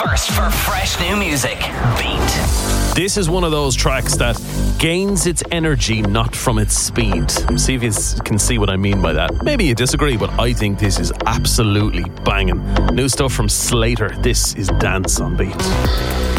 first for fresh new music. Beat. This is one of those tracks that gains its energy not from its speed. See if you can see what I mean by that. Maybe you disagree, but I think this is absolutely banging. New stuff from Slater. This is Dance on Beat.